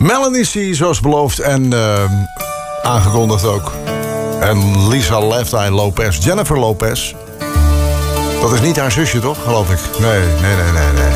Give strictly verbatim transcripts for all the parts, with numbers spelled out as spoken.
Melanie C, zoals beloofd en uh, aangekondigd ook. En Lisa Left Eye Lopez, Jennifer Lopez. Dat is niet haar zusje, toch? Geloof ik. Nee, nee, nee, nee, nee.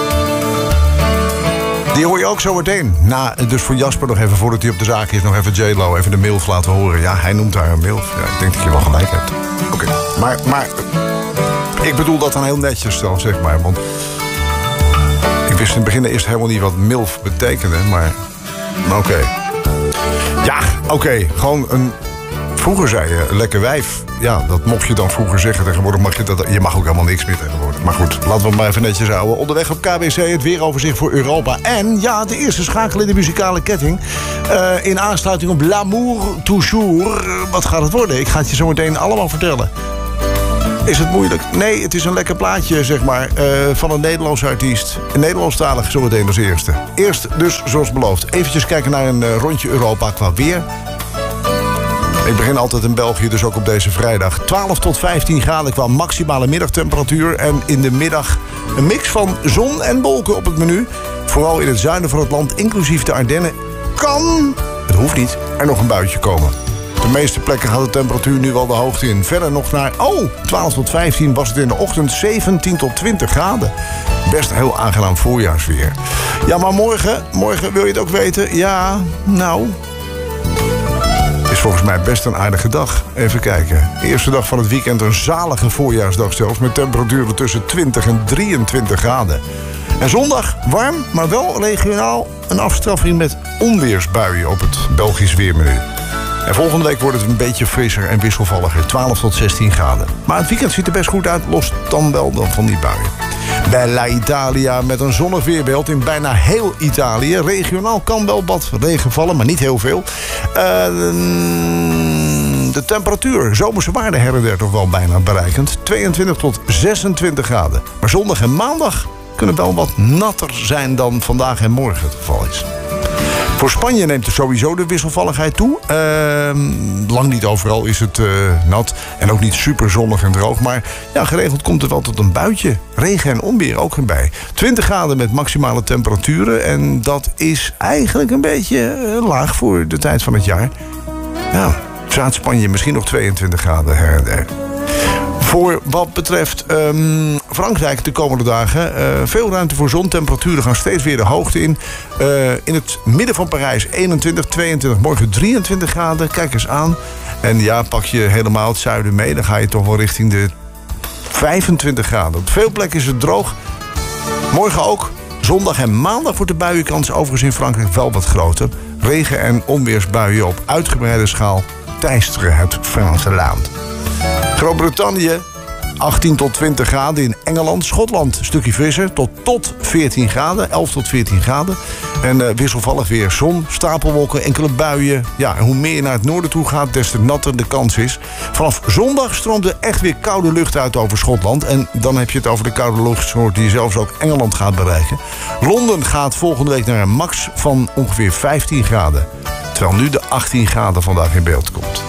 Die hoor je ook zo meteen. Nou, dus voor Jasper nog even, voordat hij op de zaak is... nog even J-Lo, even de MILF laten horen. Ja, hij noemt haar een MILF. Ja, ik denk dat je wel gelijk hebt. Oké, okay. maar, maar... ik bedoel dat dan heel netjes dan, zeg maar. Want ik wist in het begin eerst helemaal niet wat MILF betekende. Maar, maar oké. Okay. Ja, oké. Okay. Gewoon een... Vroeger zei je, lekker wijf. Ja, dat mocht je dan vroeger zeggen. Tegenwoordig mag je dat... Je mag ook helemaal niks meer tegenwoordig. Maar goed, laten we het maar even netjes houden. Onderweg op K B C, het weeroverzicht voor Europa. En ja, de eerste schakel in de muzikale ketting. Uh, in aansluiting op L'amour toujours. Uh, wat gaat het worden? Ik ga het je zo meteen allemaal vertellen. Is het moeilijk? Nee, het is een lekker plaatje, zeg maar, uh, van een Nederlandse artiest. Een Nederlandstalig zometeen als eerste. Eerst dus, zoals beloofd, eventjes kijken naar een uh, rondje Europa qua weer. Ik begin altijd in België, dus ook op deze vrijdag. twaalf tot vijftien graden qua maximale middagtemperatuur. En in de middag een mix van zon en wolken op het menu. Vooral in het zuiden van het land, inclusief de Ardennen, kan, het hoeft niet, er nog een buitje komen. Op de meeste plekken gaat de temperatuur nu wel de hoogte in. Verder nog naar, oh, twaalf tot vijftien was het in de ochtend, zeventien tot twintig graden. Best heel aangenaam voorjaarsweer. Ja, maar morgen, morgen wil je het ook weten? Ja, nou... is volgens mij best een aardige dag. Even kijken. Eerste dag van het weekend een zalige voorjaarsdag zelfs... met temperaturen tussen twintig en drieëntwintig graden. En zondag warm, maar wel regionaal een afstraffing met onweersbuien op het Belgisch weermenu. En volgende week wordt het een beetje frisser en wisselvalliger. twaalf tot zestien graden. Maar het weekend ziet er best goed uit, los dan wel dan van die buien. Bella Italia met een zonnig weerbeeld in bijna heel Italië. Regionaal kan wel wat regen vallen, maar niet heel veel. Uh, de temperatuur, zomerse waarde her en der toch wel bijna bereikend. tweeëntwintig tot zesentwintig graden. Maar zondag en maandag kunnen wel wat natter zijn dan vandaag en morgen het geval is. Voor Spanje neemt er sowieso de wisselvalligheid toe. Uh, lang niet overal is het uh, nat en ook niet super zonnig en droog. Maar ja, geregeld komt er wel tot een buitje. Regen en onweer ook erbij. twintig graden met maximale temperaturen. En dat is eigenlijk een beetje uh, laag voor de tijd van het jaar. Nou, Zuid-Spanje misschien nog tweeëntwintig graden her en der. Voor wat betreft um, Frankrijk de komende dagen... Uh, veel ruimte voor zon. Temperaturen gaan steeds weer de hoogte in. Uh, in het midden van Parijs eenentwintig, tweeëntwintig, morgen drieëntwintig graden. Kijk eens aan. En ja, pak je helemaal het zuiden mee... dan ga je toch wel richting de vijfentwintig graden. Op veel plekken is het droog. Morgen ook. Zondag en maandag wordt de buienkans overigens in Frankrijk wel wat groter. Regen- en onweersbuien op uitgebreide schaal teisteren het Franse land. Groot-Brittannië, achttien tot twintig graden in Engeland. Schotland, een stukje frisser, tot, tot veertien graden, elf tot veertien graden. En uh, wisselvallig weer zon, stapelwolken, enkele buien. Ja, en hoe meer je naar het noorden toe gaat, des te natter de kans is. Vanaf zondag stroomt er echt weer koude lucht uit over Schotland. En dan heb je het over de koude luchtsoort die zelfs ook Engeland gaat bereiken. Londen gaat volgende week naar een max van ongeveer vijftien graden. Terwijl nu de achttien graden vandaag in beeld komt.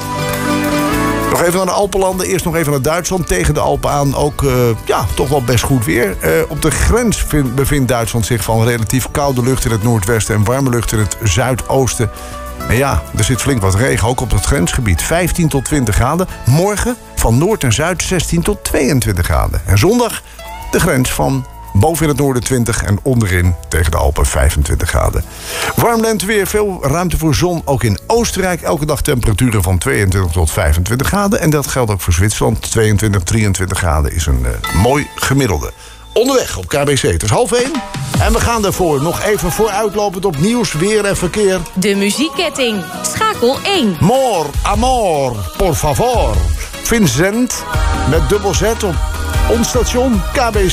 Nog even naar de Alpenlanden. Eerst nog even naar Duitsland. Tegen de Alpen aan ook uh, ja, toch wel best goed weer. Uh, op de grens vind, bevindt Duitsland zich van relatief koude lucht in het noordwesten... en warme lucht in het zuidoosten. En ja, er zit flink wat regen, ook op het grensgebied. vijftien tot twintig graden. Morgen van noord en zuid zestien tot tweeëntwintig graden. En zondag de grens van... boven in het noorden twintig en onderin tegen de Alpen vijfentwintig graden. Warm lenteweer, veel ruimte voor zon. Ook in Oostenrijk elke dag temperaturen van tweeëntwintig tot vijfentwintig graden. En dat geldt ook voor Zwitserland. tweeëntwintig, drieëntwintig graden is een uh, mooi gemiddelde. Onderweg op K B C. Het is half één. En we gaan daarvoor nog even vooruitlopend op nieuws, weer en verkeer. De muziekketting. Schakel één. More, amor, por favor. Vincent met dubbel Z op ons station K B C.